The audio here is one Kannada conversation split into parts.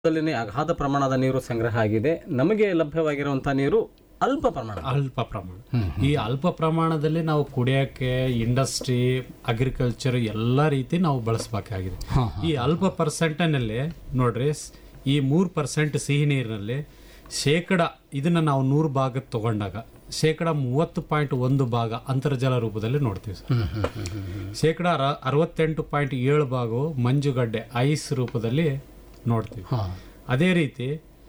ದಲ್ಲಿ ಅಗಾಧ ಪ್ರಮಾಣದ ನೀರು ಸಂಗ್ರಹ ಆಗಿದೆ. ನಮಗೆ ಲಭ್ಯವಾಗಿರುವಂತಹ ನೀರು ಅಲ್ಪ ಪ್ರಮಾಣ. ಈ ಅಲ್ಪ ಪ್ರಮಾಣದಲ್ಲಿ ನಾವು ಕುಡಿಯೋಕ್ಕೆ, ಇಂಡಸ್ಟ್ರಿ, ಅಗ್ರಿಕಲ್ಚರ್ ಎಲ್ಲ ರೀತಿ ನಾವು ಬಳಸಬೇಕಾಗಿದೆ. ಈ ಅಲ್ಪ ಪರ್ಸೆಂಟ್ನಲ್ಲಿ ನೋಡ್ರಿ, ಈ 3% ಸಿಹಿ ನೀರಿನಲ್ಲಿ ಇದನ್ನ ನಾವು 100 ಭಾಗ ತಗೊಂಡಾಗ 30.1 ಭಾಗ ಅಂತರ್ಜಲ ರೂಪದಲ್ಲಿ ನೋಡ್ತೀವಿ ಸರ್. 68.7 ಭಾಗವು ಮಂಜುಗಡ್ಡೆ ಐಸ್ ರೂಪದಲ್ಲಿ ನೋಡ್ತೀವಿ. ಅದೇ ರೀತಿ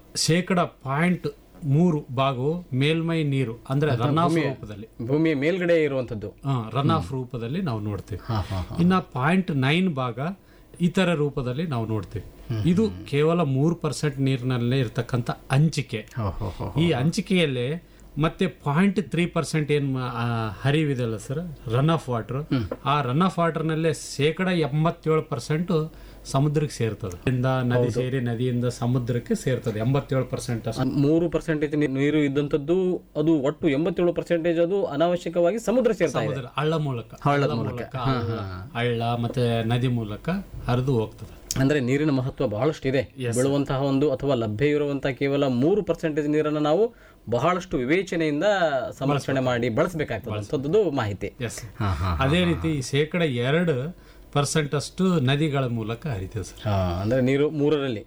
0.3 ಭಾಗವು ಮೇಲ್ಮೈ ನೀರು ಅಂದ್ರೆ ರನ್ ಆಫ್ ರೂಪದಲ್ಲಿ, ಭೂಮಿಯ ಮೇಲ್ಗಡೆ ಇರುವಂತದ್ದು ರನ್ ಆಫ್ ರೂಪದಲ್ಲಿ ನಾವು ನೋಡ್ತೀವಿ. ಇನ್ನ 0.9 ಭಾಗ ಇತರ ರೂಪದಲ್ಲಿ ನಾವು ನೋಡ್ತೀವಿ. ಇದು ಕೇವಲ 3% ನೀರಿನಲ್ಲೇ ಇರ್ತಕ್ಕಂಥ ಹಂಚಿಕೆ. ಈ ಹಂಚಿಕೆಯಲ್ಲಿ ಮತ್ತೆ 0.3% ಏನ್ ಹರಿವಿದೆಲ್ಲ ಸರ್, ರನ್ ಆಫ್ ವಾಟರ್. ಆ ರನ್ ಆಫ್ ವಾಟರ್ ನಲ್ಲೇ 87% ಸಮುದ್ರಕ್ಕೆ ಸೇರ್ತದೆ. ನದಿ ಸೇರಿ ನದಿಯಿಂದ ಸಮುದ್ರಕ್ಕೆ ಸೇರ್ತದೆ 87%. 3% ನೀರು ಇದ್ದಂಥದ್ದು ಅದು ಒಟ್ಟು 87% ಅದು ಅನಾವಶ್ಯಕವಾಗಿ ಸಮುದ್ರ ಸೇರ್ತದೆ. ಹಳ್ಳ ಮೂಲಕ ಹಳ್ಳ ಮತ್ತೆ ನದಿ ಮೂಲಕ ಹರಿದು ಹೋಗ್ತದೆ. ಅಂದ್ರೆ ನೀರಿನ ಮಹತ್ವ ಬಹಳಷ್ಟು ಇದೆ. ಬೀಳುವಂತಹ ಒಂದು ಅಥವಾ ಲಭ್ಯ ಇರುವಂತಹ ಕೇವಲ 3% ನೀರನ್ನು ನಾವು ಬಹಳಷ್ಟು ವಿವೇಚನೆಯಿಂದ ಸಂರಕ್ಷಣೆ ಮಾಡಿ ಬಳಸಬೇಕಾಗ್ತದೆ ಮಾಹಿತಿ. ಅದೇ ರೀತಿ 2% ಅಷ್ಟು ನದಿಗಳ ಮೂಲಕ ಹರಿತದೆ ಸರ್. ಅಂದ್ರೆ ನೀರು ಮೂರರಲ್ಲಿ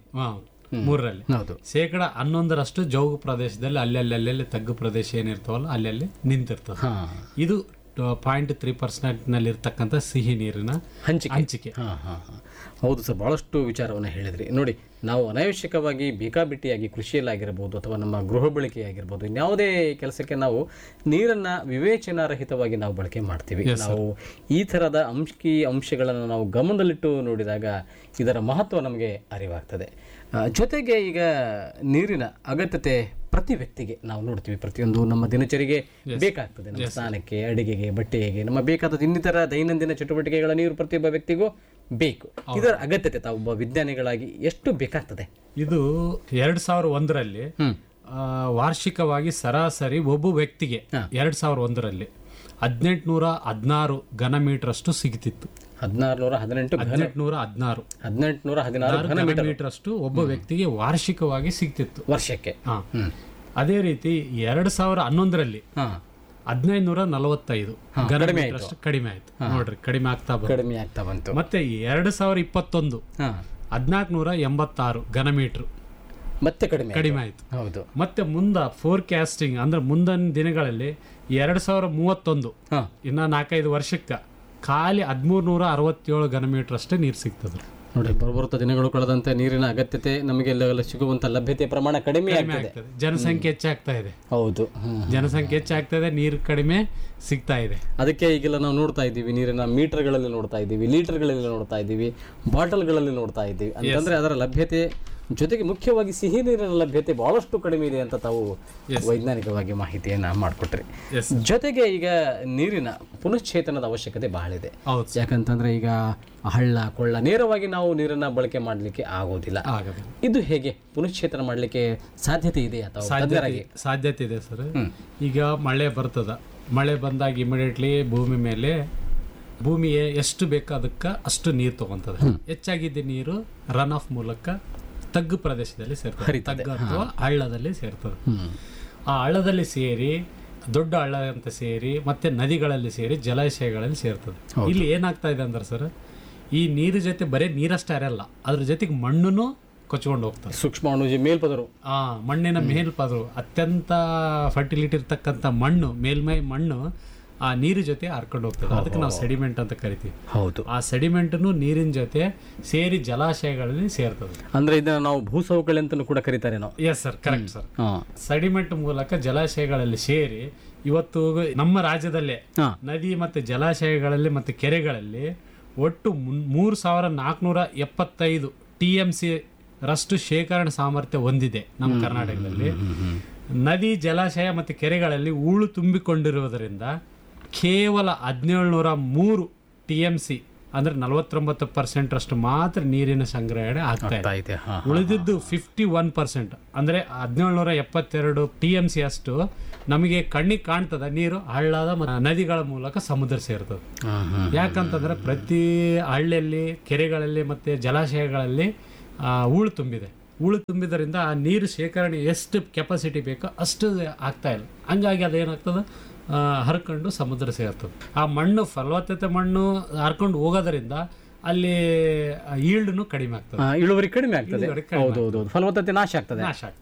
11% ಜೌಗು ಪ್ರದೇಶದಲ್ಲಿ ಅಲ್ಲಲ್ಲಿ ತಗ್ಗು ಪ್ರದೇಶ ಏನಿರ್ತಾವಲ್ಲ ಅಲ್ಲಲ್ಲಿ ನಿಂತಿರ್ತದೆ. ಇದು 0.3% ನಲ್ಲಿ ಇರ್ತಕ್ಕಂಥ ಸಿಹಿ ನೀರಿನ ಹಂಚಿಕೆ. ಹೌದು ಸರ್, ಬಹಳಷ್ಟು ವಿಚಾರವನ್ನು ಹೇಳಿದ್ರಿ. ನೋಡಿ, ನಾವು ಅನಾವಶ್ಯಕವಾಗಿ ಬೇಕಾಬಿಟ್ಟಿಯಾಗಿ ಕೃಷಿಯಲ್ಲಾಗಿರ್ಬೋದು ಅಥವಾ ನಮ್ಮ ಗೃಹ ಬಳಕೆಯಾಗಿರ್ಬೋದು, ಇನ್ಯಾವುದೇ ಕೆಲಸಕ್ಕೆ ನಾವು ನೀರನ್ನು ವಿವೇಚನಾರಹಿತವಾಗಿ ನಾವು ಬಳಕೆ ಮಾಡ್ತೀವಿ. ನಾವು ಈ ಥರದ ಅಂಶಗಳನ್ನು ನಾವು ಗಮನದಲ್ಲಿಟ್ಟು ನೋಡಿದಾಗ ಇದರ ಮಹತ್ವ ನಮಗೆ ಅರಿವಾಗ್ತದೆ. ಜೊತೆಗೆ ಈಗ ನೀರಿನ ಅಗತ್ಯತೆ ಪ್ರತಿ ವ್ಯಕ್ತಿಗೆ ನಾವು ನೋಡ್ತೀವಿ, ಪ್ರತಿಯೊಂದು ನಮ್ಮ ದಿನಚರಿಗೆ ಬೇಕಾಗ್ತದೆ. ನಮ್ಮ ಸ್ನಾನಕ್ಕೆ, ಅಡಿಗೆಗೆ, ಬಟ್ಟೆಗೆ, ನಮ್ಮ ಬೇಕಾದ ಇನ್ನಿತರ ದೈನಂದಿನ ಚಟುವಟಿಕೆಗಳ ನೀರು ಪ್ರತಿಯೊಬ್ಬ ವ್ಯಕ್ತಿಗೂ ಬೇಕು. ಇದರ ಅಗತ್ಯತೆ ತಾವು ಒಬ್ಬ ವಿಜ್ಞಾನಿಗಳಾಗಿ ಎಷ್ಟು ಬೇಕಾಗ್ತದೆ? ಇದು 2001ರಲ್ಲಿ ವಾರ್ಷಿಕವಾಗಿ ಸರಾಸರಿ ಒಬ್ಬ ವ್ಯಕ್ತಿಗೆ 2001ರಲ್ಲಿ 1816 ಘನ ಮೀಟರ್ ಅಷ್ಟು ಸಿಗ್ತಿತ್ತು. 1816 ಘನ ಮೀಟರ್ ಅಷ್ಟು ಒಬ್ಬ ವ್ಯಕ್ತಿಗೆ ವಾರ್ಷಿಕವಾಗಿ ಸಿಗ್ತಿತ್ತು ವರ್ಷಕ್ಕೆ. ಅದೇ ರೀತಿ 2011ರಲ್ಲಿ 1545 ಘನ ಮೀಟರ್ ಅಷ್ಟು ಕಡಿಮೆ ಆಯ್ತು. ನೋಡ್ರಿ, ಕಡಿಮೆ ಆಗ್ತಾ ಬಂತು. ಮತ್ತೆ 2021 1486 ಘನ ಮೀಟರ್ ಮತ್ತೆ ಕಡಿಮೆ ಆಯ್ತು. ಹೌದು. ಮತ್ತೆ ಫೋರ್ಕಾಸ್ಟಿಂಗ್ ಅಂದ್ರೆ ಮುಂದಿನ ದಿನಗಳಲ್ಲಿ 2031 ಇನ್ನ 4-5 ವರ್ಷಕ್ಕೆ ಖಾಲಿ 1367 ಘನ ಮೀಟರ್ ಅಷ್ಟೇ ನೀರು ಸಿಗ್ತದೆ. ನೋಡಿ, ಬರುತ್ತಾ ದಿನಗಳು ಕಳೆದಂತೆ ನೀರಿನ ಅಗತ್ಯತೆ ನಮಗೆ ಸಿಗುವಂತ ಲಭ್ಯತೆ ಪ್ರಮಾಣ ಕಡಿಮೆ ಆಗ್ತದೆ. ಜನಸಂಖ್ಯೆ ಹೆಚ್ಚಾಗ್ತಾ ಇದೆ. ಹೌದು, ಜನಸಂಖ್ಯೆ ಹೆಚ್ಚಾಗ್ತದೆ, ನೀರು ಕಡಿಮೆ ಸಿಗ್ತಾ ಇದೆ. ಅದಕ್ಕೆ ಈಗೆಲ್ಲ ನಾವು ನೋಡ್ತಾ ಇದ್ದೀವಿ, ನೀರಿನ ಮೀಟರ್ಗಳಲ್ಲಿ ನೋಡ್ತಾ ಇದ್ದೀವಿ, ಲೀಟರ್ಗಳಲ್ಲಿ ನೋಡ್ತಾ ಇದ್ದೀವಿ, ಬಾಟಲ್ಗಳಲ್ಲಿ ನೋಡ್ತಾ ಇದ್ದೀವಿ. ಅಂತಂದ್ರೆ ಅದರ ಲಭ್ಯತೆ ಜೊತೆಗೆ ಮುಖ್ಯವಾಗಿ ಸಿಹಿ ನೀರಿನ ಲಭ್ಯತೆ ಬಹಳಷ್ಟು ಕಡಿಮೆ ಇದೆ ಅಂತ ತಾವು ವೈಜ್ಞಾನಿಕವಾಗಿ ಮಾಹಿತಿಯನ್ನ ಮಾಡಿಕೊಟ್ರಿ. ಜೊತೆಗೆ ಈಗ ನೀರಿನ ಪುನಶ್ಚೇತನದ ಅವಶ್ಯಕತೆ ಬಹಳ ಇದೆ. ಯಾಕಂತಂದ್ರೆ ಈಗ ಹಳ್ಳ ಕೊಳ್ಳ ನೇರವಾಗಿ ನಾವು ನೀರನ್ನ ಬಳಕೆ ಮಾಡ್ಲಿಕ್ಕೆ ಆಗೋದಿಲ್ಲ. ಇದು ಹೇಗೆ ಪುನಶ್ಚೇತನ ಮಾಡ್ಲಿಕ್ಕೆ ಸಾಧ್ಯತೆ ಇದೆ ಅಥವಾ ಸಾಧ್ಯತೆ ಇದೆ ಸರ್. ಈಗ ಮಳೆ ಬರ್ತದ, ಮಳೆ ಬಂದಾಗ ಇಮಿಡಿಯೇಟ್ಲಿ ಭೂಮಿ ಎಷ್ಟು ಬೇಕು ಅದಕ್ಕೆ ಅಷ್ಟು ನೀರು ತಗೊಂತದೆ. ಹೆಚ್ಚಾಗಿದ್ದ ನೀರು ರನ್ ಆಫ್ ಮೂಲಕ ತಗ್ಗು ಪ್ರದೇಶದಲ್ಲಿ ಸೇರ್ತದೆ, ತಗ್ಗು ಅಥವಾ ಹಳ್ಳದಲ್ಲಿ ಸೇರ್ತದೆ. ಆ ಹಳ್ಳದಲ್ಲಿ ಸೇರಿ ದೊಡ್ಡ ಹಳ್ಳ ಅಂತ ಸೇರಿ ಮತ್ತೆ ನದಿಗಳಲ್ಲಿ ಸೇರಿ ಜಲಾಶಯಗಳಲ್ಲಿ ಸೇರ್ತದೆ. ಇಲ್ಲಿ ಏನಾಗ್ತಾ ಇದೆ ಅಂದ್ರೆ ಸರ್, ಈ ನೀರು ಜೊತೆ ಬರೀ ನೀರಷ್ಟೇ ಅರಲ್ಲ, ಅದ್ರ ಜೊತೆಗೆ ಮಣ್ಣನ್ನು ಕೊಚ್ಕೊಂಡು ಹೋಗ್ತದೆ. ಸೂಕ್ಷ್ಮಾಣುಜೀವಿ ಮೇಲ್ಪದರು, ಮಣ್ಣಿನ ಮೇಲ್ಪದರು, ಅತ್ಯಂತ ಫರ್ಟಿಲಿಟಿ ಇರ್ತಕ್ಕಂಥ ಮಣ್ಣು, ಮೇಲ್ಮೈ ಮಣ್ಣು ಆ ನೀರು ಜೊತೆ ಹರ್ಕೊಂಡು ಹೋಗ್ತದೆ. ಅದಕ್ಕೆ ನಾವು ಸೆಡಿಮೆಂಟ್ ಅಂತ ಕರಿತೀವಿ. ಹೌದು, ಆ ಸೆಡಿಮೆಂಟ್ನು ನೀರಿನ ಜೊತೆ ಸೇರಿ ಜಲಾಶಯಗಳಲ್ಲಿ ಸೇರ್ತದೆ. ಅಂದ್ರೆ ಇದನ್ನ ನಾವು ಭೂಸವಕಳಿ ಅಂತ ಕೂಡ ಕರೀತಾರೆ ನಾವು. Yes sir, correct sir. Sediment ಮೂಲಕ ಜಲಾಶಯಗಳಲ್ಲಿ ಸೇರಿ ಇವತ್ತು ನಮ್ಮ ರಾಜ್ಯದಲ್ಲೇ ನದಿ ಮತ್ತೆ ಜಲಾಶಯಗಳಲ್ಲಿ ಮತ್ತೆ ಕೆರೆಗಳಲ್ಲಿ ಒಟ್ಟು 3475 TMC ರಷ್ಟು ಶೇಖರಣೆ ಸಾಮರ್ಥ್ಯ ಹೊಂದಿದೆ ನಮ್ಮ ಕರ್ನಾಟಕದಲ್ಲಿ. ನದಿ, ಜಲಾಶಯ ಮತ್ತು ಕೆರೆಗಳಲ್ಲಿ ಹೂಳು ತುಂಬಿಕೊಂಡಿರುವುದರಿಂದ ಕೇವಲ 1703 TMC ಅಂದ್ರೆ 49% ಅಷ್ಟು ಮಾತ್ರ ನೀರಿನ ಸಂಗ್ರಹಣೆ ಆಗ್ತಾ ಇದೆ. ಉಳಿದಿದ್ದು 51% ಅಂದ್ರೆ 1772 TMC ಅಷ್ಟು ನಮಗೆ ಕಣ್ಣಿಗೆ ಕಾಣ್ತದ ನೀರು ಹಳ್ಳದ ನದಿಗಳ ಮೂಲಕ ಸಮುದ್ರ ಸೇರ್ತದೆ. ಯಾಕಂತಂದ್ರೆ ಪ್ರತಿ ಹಳ್ಳಿಯಲ್ಲಿ, ಕೆರೆಗಳಲ್ಲಿ ಮತ್ತೆ ಜಲಾಶಯಗಳಲ್ಲಿ ಹೂಳು ತುಂಬಿದೆ. ಹೂಳು ತುಂಬಿದರಿಂದ ಆ ನೀರು ಶೇಖರಣೆ ಎಷ್ಟು ಕೆಪಾಸಿಟಿ ಬೇಕೋ ಅಷ್ಟು ಆಗ್ತಾ ಇಲ್ಲ. ಹಂಗಾಗಿ ಅದೇನಾಗ್ತದೆ, ಹರ್ಕೊಂಡು ಸಮುದ್ರ ಸೇರ್ತದೆ. ಆ ಮಣ್ಣು ಫಲವತ್ತತೆ ಮಣ್ಣು ಹರ್ಕೊಂಡು ಹೋಗೋದರಿಂದ ಅಲ್ಲಿ ಈಲ್ಡ್ನು ಕಡಿಮೆ ಆಗ್ತದೆ, ಇಳುವರಿ ಕಡಿಮೆ ಆಗ್ತದೆ. ಹೌದು, ಫಲವತ್ತತೆ ನಾಶ ಆಗ್ತದೆ.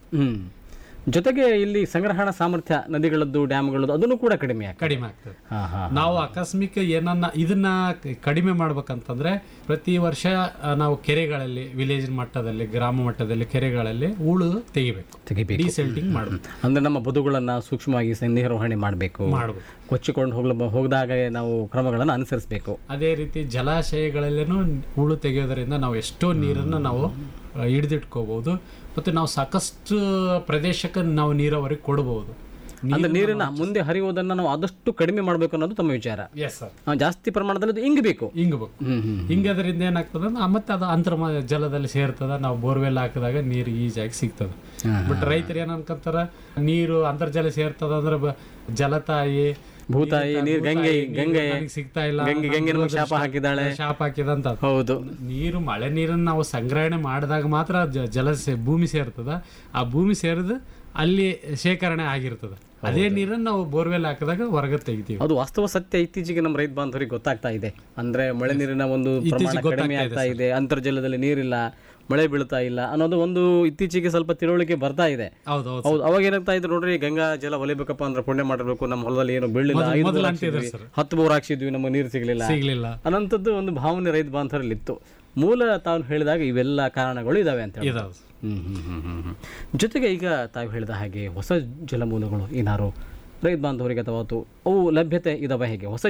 ಜೊತೆಗೆ ಇಲ್ಲಿ ಸಂಗ್ರಹಣಾ ಸಾಮರ್ಥ್ಯ ನದಿಗಳದ್ದು, ಡ್ಯಾಮ್ಗಳದ್ದು ಅದನ್ನು ಕೂಡ ಕಡಿಮೆ ಆಗ್ತದೆ. ನಾವು ಆಕಸ್ಮಿಕ ಏನನ್ನ ಇದನ್ನ ಕಡಿಮೆ ಮಾಡ್ಬೇಕಂತಂದ್ರೆ ಪ್ರತಿ ವರ್ಷ ನಾವು ಕೆರೆಗಳಲ್ಲಿ, ವಿಲೇಜ್ ಮಟ್ಟದಲ್ಲಿ, ಗ್ರಾಮ ಮಟ್ಟದಲ್ಲಿ ಕೆರೆಗಳಲ್ಲಿ ಹೂಳು ತೆಗಿಬೇಕು, ಡಿಸೆಲ್ಟಿಂಗ್ ಮಾಡಬೇಕು. ಅಂದ್ರೆ ನಮ್ಮ ಬದುಗಳನ್ನ ಸೂಕ್ಷ್ಮವಾಗಿ ನಿರ್ವಹಣೆ ಮಾಡಬೇಕು, ಕೊಚ್ಚಿಕೊಂಡು ಹೋಗದಾಗ ನಾವು ಕ್ರಮಗಳನ್ನು ಅನುಸರಿಸಬೇಕು. ಅದೇ ರೀತಿ ಜಲಾಶಯಗಳಲ್ಲೇನೂ ಹೂಳು ತೆಗೆಯೋದರಿಂದ ನಾವು ಎಷ್ಟೋ ನೀರನ್ನು ನಾವು ಹಿಡಿದಿಟ್ಕೋಬಹುದು ಮತ್ತು ನಾವು ಸಾಕಷ್ಟು ಪ್ರದೇಶಕ್ಕೆ ನಾವು ನೀರಾವರಿ ಕೊಡಬಹುದು. ಅಂದ್ರೆ ನೀರನ್ನ ಮುಂದೆ ಹರಿಯೋದನ್ನ ನಾವು ಆದಷ್ಟು ಕಡಿಮೆ ಮಾಡಬೇಕು ಅನ್ನೋದು ತಮ್ಮ ವಿಚಾರ. ಎಸ್ ಸರ್, ಜಾಸ್ತಿ ಪ್ರಮಾಣದಲ್ಲಿ ಇಂಗಬೇಕು. ಹಿಂಗದ್ರಿಂದ ಏನಾಗ್ತದೆ, ಮತ್ತೆ ಅದು ಅಂತರ್ ಜಲದಲ್ಲಿ ಸೇರ್ತದ. ನಾವು ಬೋರ್ವೆಲ್ ಹಾಕಿದಾಗ ನೀರು ಈಜಾಗಿ ಸಿಗ್ತದೆ. ಬಟ್ ರೈತರು ಏನ್ ಅನ್ಕೊಂತಾರ, ನೀರು ಅಂತರ್ಜಲ ಸೇರ್ತದ ಅಂದ್ರೆ ಜಲತಾಯಿ ಭೂತಾಯಿ ನೀರು ಗಂಗೆ ಸಿಗ್ತಾ ಇಲ್ಲ, ಶಾಪ ಹಾಕಿದಂತ. ಹೌದು, ನೀರು ಮಳೆ ನೀರನ್ನು ನಾವು ಸಂಗ್ರಹಣೆ ಮಾಡಿದಾಗ ಮಾತ್ರ ಭೂಮಿ ಸೇರ್ತದ. ಆ ಭೂಮಿ ಸೇರಿದ ಅಲ್ಲಿ ಶೇಖರಣೆ ಆಗಿರ್ತದೆ. ಅದೇ ನೀರನ್ನು ನಾವು ಬೋರ್ವೆಲ್ ಹಾಕಿದಾಗ ಹೊರಗೆ ತೆಗಿತೀವಿ. ಅದು ವಾಸ್ತವ ಸತ್ಯ. ಇತ್ತೀಚೆಗೆ ನಮ್ಮ ರೈತ ಬಾಂಧವರಿಗೆ ಗೊತ್ತಾಗ್ತಾ ಇದೆ. ಅಂದ್ರೆ ಮಳೆ ನೀರಿನ ಒಂದು ಪ್ರಮಾಣ ಕಡಿಮೆ ಆಗ್ತಾ ಇದೆ, ಅಂತರ್ಜಲದಲ್ಲಿ ನೀರಿಲ್ಲ, ಮಳೆ ಬೀಳ್ತಾ ಇಲ್ಲ ಅನ್ನೋದು ಒಂದು ಇತ್ತೀಚೆಗೆ ಸ್ವಲ್ಪ ತಿಳುವಳಿಕೆ ಬರ್ತಾ ಇದೆ. ಹೌದು, ಅವಾಗ ಏನಾಗ್ತಾ ಇದ್ರು ನೋಡ್ರಿ, ಗಂಗಾ ಜಲ ಒಲಿಬೇಕಪ್ಪ ಅಂದ್ರೆ ಪುಣ್ಯ ಮಾಡಿರ್ಬೇಕು, ನಮ್ಮ ಹೊಲದಲ್ಲಿ ಏನು ಬೀಳಿಲ್ಲ, 10 ಬೋರ್ ಹಾಕ್ಸಿದ್ವಿ, ನಮಗೆ ನೀರು ಸಿಗ್ಲಿಲ್ಲ ಅನ್ನೋಂಥದ್ದು ಒಂದು ಭಾವನೆ ರೈತ ಬಾಂಧವರಲ್ಲಿ ಇತ್ತು. ಮೂಲ ತಾವು ಹೇಳಿದಾಗ ಇವೆಲ್ಲ ಕಾರಣಗಳು ಇದಾವೆ ಅಂತ ಹೇಳಿ. ಜೊತೆಗೆ ಈಗ ತಾವು ಹೇಳಿದ ಹಾಗೆ ಹೊಸ ಜಲಮೂಲಗಳು ಏನಾರು ರೈತ ಬಾಂಧವರಿಗೆ ಅಥವಾ ಅವು ಲಭ್ಯತೆ ಇದಾವೆ? ಹೇಗೆ ಹೊಸ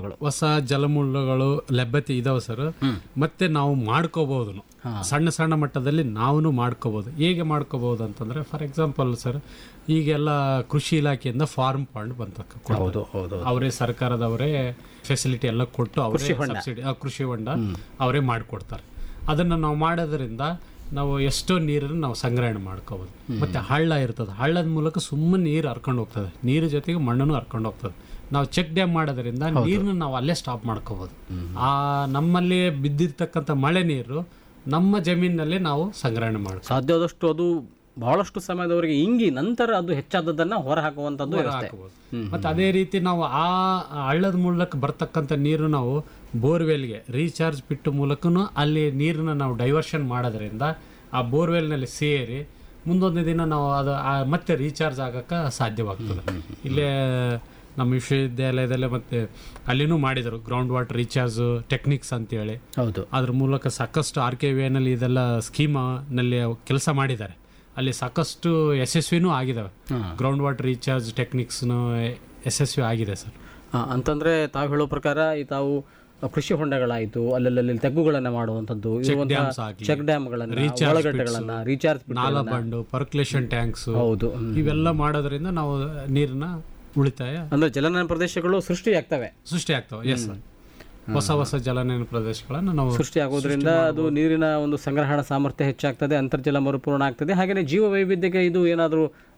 ಜಲಮೂಲಗಳು ಲಭ್ಯತೆ ಇದಾವೆ ಸರ್. ಮತ್ತೆ ನಾವು ಮಾಡ್ಕೋಬಹುದು, ಸಣ್ಣ ಸಣ್ಣ ಮಟ್ಟದಲ್ಲಿ ನಾವು ಮಾಡ್ಕೋಬಹುದು. ಹೇಗೆ ಮಾಡ್ಕೋಬಹುದು ಅಂತಂದ್ರೆ, ಫಾರ್ ಎಕ್ಸಾಂಪಲ್ ಸರ್, ಈಗೆಲ್ಲ ಕೃಷಿ ಇಲಾಖೆಯಿಂದ ಫಾರ್ಮ್ ಫಂಡ್ ಬಂತ, ಅವರೇ ಸರ್ಕಾರದವರೇ ಫೆಸಿಲಿಟಿ ಎಲ್ಲ ಕೊಟ್ಟು ಅವರೇ ಸಬ್ಸಿಡಿ, ಕೃಷಿ ಹೊಂಡ ಅವರೇ ಮಾಡಿಕೊಡ್ತಾರೆ. ಅದನ್ನು ನಾವು ಮಾಡೋದ್ರಿಂದ ನಾವು ಎಷ್ಟೋ ನೀರನ್ನು ನಾವು ಸಂಗ್ರಹಣೆ ಮಾಡ್ಕೋಬೋದು. ಮತ್ತೆ ಹಳ್ಳ ಇರ್ತದೆ, ಹಳ್ಳದ ಮೂಲಕ ಸುಮ್ಮನೆ ನೀರು ಹರ್ಕೊಂಡು ಹೋಗ್ತದೆ, ನೀರು ಜೊತೆಗೆ ಮಣ್ಣನ್ನು ಹರ್ಕೊಂಡು ಹೋಗ್ತದೆ. ನಾವು ಚೆಕ್ ಡ್ಯಾಮ್ ಮಾಡೋದ್ರಿಂದ ನೀರನ್ನ ನಾವು ಅಲ್ಲೇ ಸ್ಟಾಪ್ ಮಾಡ್ಕೋಬೋದು. ಆ ನಮ್ಮಲ್ಲಿ ಬಿದ್ದಿರ್ತಕ್ಕಂಥ ಮಳೆ ನೀರು ನಮ್ಮ ಜಮೀನಿನಲ್ಲಿ ನಾವು ಸಂಗ್ರಹಣೆ ಮಾಡ್ತೀವಿ. ಸಾಧ್ಯವಾದಷ್ಟು ಅದು ಬಹಳಷ್ಟು ಸಮಯದವರೆಗೆ ಇಂಗಿ ನಂತರ ಅದು ಹೆಚ್ಚಾದದನ್ನ ಹೊರ ಹಾಕುವಂಥದ್ದು. ಮತ್ತೆ ಅದೇ ರೀತಿ ನಾವು ಆ ಹಳ್ಳದ ಮೂಲಕ ಬರ್ತಕ್ಕಂಥ ನೀರು ನಾವು ಬೋರ್ವೆಲ್ಗೆ ರೀಚಾರ್ಜ್ ಪಿಟ್ಟು ಮೂಲಕನೂ ಅಲ್ಲಿ ನೀರನ್ನ ನಾವು ಡೈವರ್ಷನ್ ಮಾಡೋದ್ರಿಂದ ಆ ಬೋರ್ವೆಲ್ನಲ್ಲಿ ಸೇರಿ ಮುಂದೊಂದು ದಿನ ನಾವು ಅದು ಮತ್ತೆ ರೀಚಾರ್ಜ್ ಆಗಕ್ಕೆ ಸಾಧ್ಯವಾಗ್ತದೆ. ಇಲ್ಲೇ ನಮ್ಮ ವಿಶ್ವವಿದ್ಯಾಲಯದಲ್ಲೇ ಮತ್ತೆ ಅಲ್ಲಿನೂ ಮಾಡಿದರು ಗ್ರೌಂಡ್ ವಾಟರ್ ರೀಚಾರ್ಜ್ ಟೆಕ್ನಿಕ್ಸ್ ಅಂತೇಳಿ. ಅದ್ರ ಮೂಲಕ ಸಾಕಷ್ಟು RKVನಲ್ಲಿ ಇದೆಲ್ಲ ಸ್ಕೀಮ್ನಲ್ಲಿ ಕೆಲಸ ಮಾಡಿದ್ದಾರೆ. ಅಲ್ಲಿ ಸಾಕಷ್ಟು ಯಶಸ್ವಿನೂ ಆಗಿದ್ದಾವೆ. ಗ್ರೌಂಡ್ ವಾಟರ್ ರೀಚಾರ್ಜ್ ಟೆಕ್ನಿಕ್ಸ್ನು ಯಶಸ್ವಿ ಆಗಿದೆ ಸರ್. ಅಂತಂದ್ರೆ ತಾವು ಹೇಳೋ ಪ್ರಕಾರ ತಾವು ಕೃಷಿ ಹೊಂಡಗಳಾಯಿತು, ಅಲ್ಲಲ್ಲಿ ತೆಗ್ಗುಗಳನ್ನು ಮಾಡುವಂಥದ್ದು, ಚೆಕ್ ಡ್ಯಾಮ್ಗಳನ್ನು, ಒಳಗಟ್ಟೆಗಳನ್ನು, ರೀಚಾರ್ಜ್ ನಾಲಬಂಡು, ಪರ್ಕ್ಯುಲೇಷನ್ ಟ್ಯಾಂಕ್ಸ್, ಹೌದು, ಇವೆಲ್ಲ ಮಾಡೋದ್ರಿಂದ ನಾವು ನೀರನ್ನ ಉಳಿತಾಯ ಅಂದ್ರೆ ಜಲನಯನ ಪ್ರದೇಶಗಳು ಸೃಷ್ಟಿಯಾಗ್ತವೆ. Yes sir. ಹೊಸ ಜಲನಯನ ಪ್ರದೇಶಗಳನ್ನು ನಾವು ಸೃಷ್ಟಿಯಾಗೋದ್ರಿಂದ ಅದು ನೀರಿನ ಒಂದು ಸಂಗ್ರಹಣಾ ಸಾಮರ್ಥ್ಯ ಹೆಚ್ಚಾಗ್ತದೆ, ಅಂತರ್ಜಲ ಮರುಪೂರ್ಣ ಆಗ್ತದೆ. ಹಾಗೆಯೇ ಜೀವ ವೈವಿಧ್ಯಕ್ಕೆ ಇದು ಏನಾದರೂ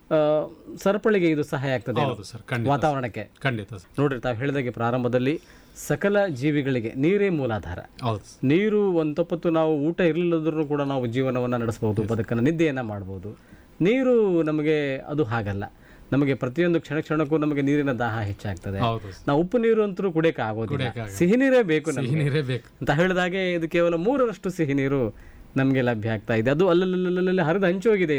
ಸರಪಳಿಗೆ ಇದು ಸಹಾಯ ಆಗ್ತದೆ ವಾತಾವರಣಕ್ಕೆ. ಖಂಡಿತ ನೋಡ್ರಿ, ತಾವು ಹೇಳಿದಾಗೆ ಪ್ರಾರಂಭದಲ್ಲಿ ಸಕಲ ಜೀವಿಗಳಿಗೆ ನೀರೇ ಮೂಲಾಧಾರ. ನೀರು ಒಂದು ತಪ್ಪತ್ತು ನಾವು ಊಟ ಇರಲಿಲ್ಲದ್ರೂ ಕೂಡ ನಾವು ಜೀವನವನ್ನು ನಡೆಸಬಹುದು, ಬದುಕನ್ನು, ನಿದ್ದೆಯನ್ನು ಮಾಡಬಹುದು. ನೀರು ನಮಗೆ ಅದು ಹಾಗಲ್ಲ. ನಮಗೆ ಪ್ರತಿಯೊಂದು ಕ್ಷಣಕ್ಕೂ ನಮಗೆ ನೀರಿನ ದಾಹ ಹೆಚ್ಚಾಗ್ತದೆ. ನಾವು ಉಪ್ಪು ನೀರು ಅಂತೂ ಕುಡಿಯಕ್ಕೆ ಆಗೋದಿಲ್ಲ, ಸಿಹಿ ನೀರೇ ಬೇಕು ಅಂತ ಹೇಳಿದಾಗೆ ಇದು ಕೇವಲ 3ರಷ್ಟು ಸಿಹಿ ನೀರು ನಮಗೆ ಲಭ್ಯ ಆಗ್ತಾ ಇದೆ. ಅದು ಅಲ್ಲಲ್ಲಿ ಹರಿದು ಹಂಚೋಗಿದೆ.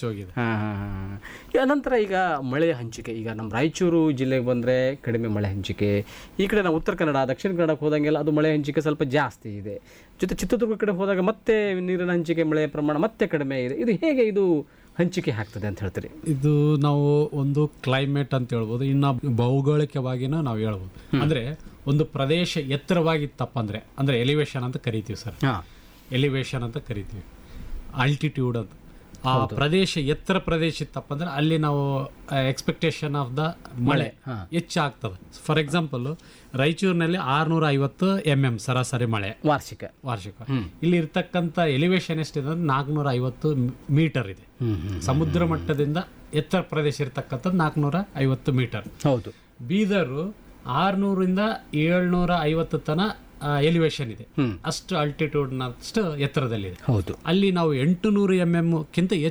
ಅನಂತರ ಈಗ ಮಳೆ ಹಂಚಿಕೆ, ಈಗ ನಮ್ಮ ರಾಯಚೂರು ಜಿಲ್ಲೆಗೆ ಬಂದರೆ ಕಡಿಮೆ ಮಳೆ ಹಂಚಿಕೆ. ಈ ಕಡೆ ನಾವು ಉತ್ತರ ಕನ್ನಡ, ದಕ್ಷಿಣ ಕನ್ನಡಕ್ಕೆ ಹೋದಂಗೆಲ್ಲ ಅದು ಮಳೆ ಹಂಚಿಕೆ ಸ್ವಲ್ಪ ಜಾಸ್ತಿ ಇದೆ. ಜೊತೆ ಚಿತ್ರದುರ್ಗ ಕಡೆ ಹೋದಾಗ ಮತ್ತೆ ನೀರಿನ ಹಂಚಿಕೆ, ಮಳೆಯ ಪ್ರಮಾಣ ಮತ್ತೆ ಕಡಿಮೆ ಇದೆ. ಇದು ಹೇಗೆ ಇದು ಹಂಚಿಕೆ ಆಗ್ತದೆ ಅಂತ ಹೇಳ್ತೀರಿ? ಇದು ನಾವು ಒಂದು ಕ್ಲೈಮೇಟ್ ಅಂತ ಹೇಳ್ಬೋದು, ಇನ್ನು ಭೌಗೋಳಿಕವಾಗಿನೂ ನಾವು ಹೇಳ್ಬೋದು. ಅಂದರೆ ಒಂದು ಪ್ರದೇಶ ಎತ್ತರವಾಗಿತ್ತಪ್ಪ ಅಂದರೆ ಎಲಿವೇಶನ್ ಅಂತ ಕರಿತೀವಿ ಸರ್. ಎಲಿವೇಶನ್ ಅಂತ ಕರಿತೀವಿ, ಆಲ್ಟಿಟ್ಯೂಡ್ ಅಂತ. ಆ ಪ್ರದೇಶ ಎತ್ತರ ಪ್ರದೇಶ ಇತ್ತಪ್ಪ ಅಂದ್ರೆ ಅಲ್ಲಿ ನಾವು ಎಕ್ಸ್ಪೆಕ್ಟೇಷನ್ ಆಫ್ ದ ಮಳೆ ಹೆಚ್ಚಾಗ್ತದೆ. ಫಾರ್ ಎಕ್ಸಾಂಪಲ್ ರಾಯಚೂರಿನಲ್ಲಿ 650 mm ಸರಾಸರಿ ಮಳೆ ವಾರ್ಷಿಕ. ಇಲ್ಲಿ ಇರ್ತಕ್ಕಂಥ ಎಲಿವೇಶನ್ ಎಷ್ಟಿದೆ ಅಂದ್ರೆ 450 ಮೀಟರ್ ಇದೆ. ಸಮುದ್ರ ಮಟ್ಟದಿಂದ ಎತ್ತರ ಪ್ರದೇಶ ಇರ್ತಕ್ಕಂಥದ್ದು 450 ಮೀಟರ್. ಹೌದು. ಬೀದರು 600 ರಿಂದ 750 ತನ ಎಲಿವೇಶನ್ ಇದೆ, ಅಷ್ಟು ಆಲ್ಟಿಟ್ಯೂಡ್ನಷ್ಟು ಎತ್ತರದಲ್ಲಿದೆ. ಹೌದು. ಅಲ್ಲಿ ನಾವು 800 mm ಕ್ಕಿಂತ